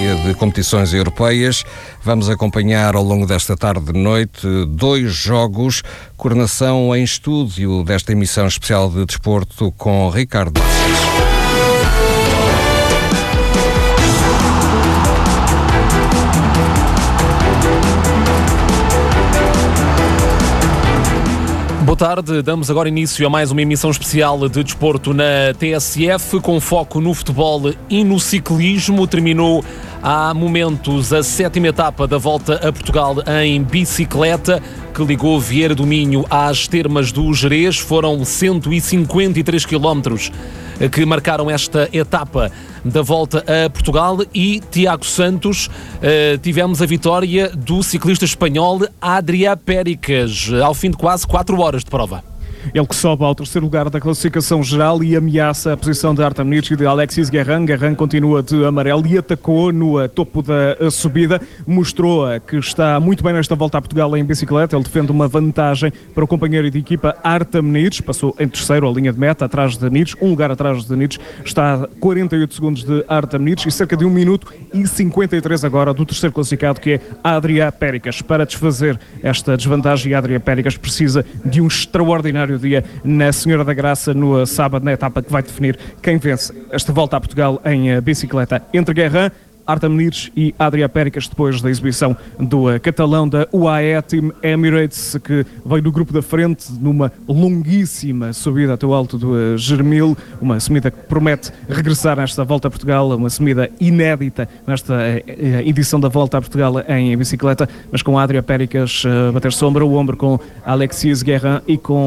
sequência de competições europeias. Vamos acompanhar ao longo desta tarde e noite 2 jogos. Coordenação em estúdio desta emissão especial de desporto com Ricardo. Boa tarde, damos agora início a mais uma emissão especial de desporto na TSF, com foco no futebol e no ciclismo. Terminou há momentos a 7ª etapa da Volta a Portugal em bicicleta, que ligou Vieira do Minho às termas do Gerês. Foram 153 quilómetros que marcaram esta etapa da Volta a Portugal e, Tiago Santos, tivemos a vitória do ciclista espanhol Adrià Péricas, ao fim de quase 4 horas de prova. Ele que sobe ao 3º lugar da classificação geral e ameaça a posição de Artem Nitsch e de Alexis Guerrin. Guerrin continua de amarelo e atacou no topo da subida. Mostrou que está muito bem nesta Volta a Portugal em bicicleta. Ele defende uma vantagem para o companheiro de equipa Artem Nitsch. Passou em terceiro a linha de meta, atrás de Nitsch. Um lugar atrás de Nitsch. Está a 48 segundos de Artem Nitsch e cerca de 1 minuto e 53 agora do terceiro classificado, que é Adrià Péricas. Para desfazer esta desvantagem, Adrià Péricas precisa de um extraordinário dia na Senhora da Graça no sábado, na etapa que vai definir quem vence esta Volta a Portugal em bicicleta. Entre Guerrin, Artem Nitsch e Adrià Péricas, depois da exibição do catalão da UAE Team Emirates, que veio do grupo da frente numa longuíssima subida até o alto do Germil, uma subida que promete regressar nesta Volta a Portugal, uma subida inédita nesta edição da Volta a Portugal em bicicleta, mas com Adrià Péricas bater sombra o ombro com Alexis Guerrin e com